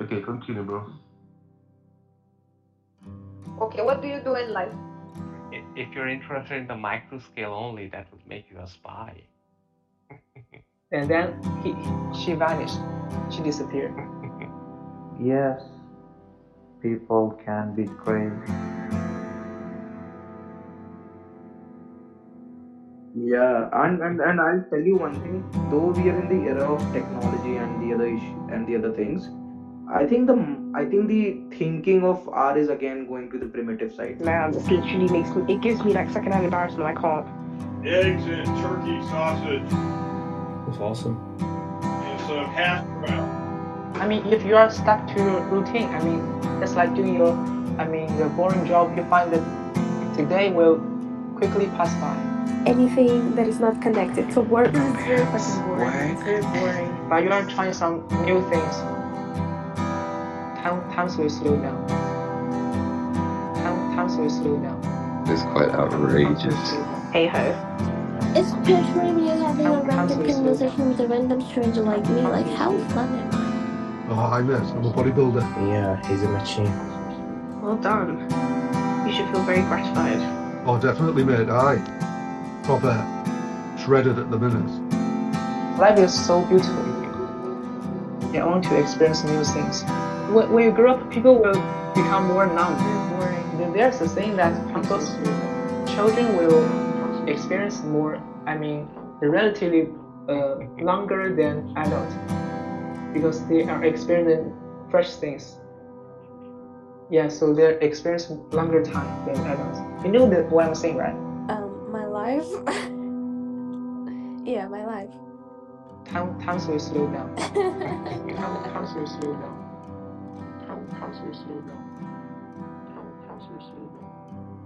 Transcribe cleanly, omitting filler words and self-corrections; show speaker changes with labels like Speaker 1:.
Speaker 1: Okay, continue, bro.
Speaker 2: Okay, what do you do in life?
Speaker 3: If you're interested in the micro scale only, that would make you a spy.
Speaker 4: And then she vanished. She disappeared.
Speaker 5: Yes, people can be crazy.
Speaker 6: Yeah, and I'll tell you one thing. Though we are in the era of technology and the other things, I think the thinking of R is again going to the primitive side.
Speaker 2: Man, this literally it gives me like secondhand embarrassment. I can't.
Speaker 7: Eggs and turkey sausage
Speaker 8: That's awesome.
Speaker 7: and some hash brown.
Speaker 4: I mean, if you are stuck to your routine, I mean, it's like doing your boring job. You find that the day will quickly pass by.
Speaker 2: Anything that is not connected to work is very fucking boring. It's very boring.
Speaker 4: But you are trying some new things. Times will slow down. Times will slow down.
Speaker 9: It's quite outrageous.
Speaker 2: Hey ho.
Speaker 10: It's just when you're having a random conversation with a random stranger like me. Like, how fun am I?
Speaker 11: Oh, hi, mate. I'm a bodybuilder.
Speaker 8: Yeah, he's a machine.
Speaker 2: Well done. You should feel very gratified.
Speaker 11: Oh, definitely, mate. Aye. Proper shredded at the minute.
Speaker 4: Life is so beautiful. You want to experience new things. When you grow up, people will become more numb. Boring. There's a saying that children will experience more. I mean, relatively longer than adults because they are experiencing fresh things. Yeah, so they're experiencing longer time than adults. You know what I'm saying, right?
Speaker 10: My life. Yeah, my life.
Speaker 4: Times will slow down. Times will slow down. Times will slow down.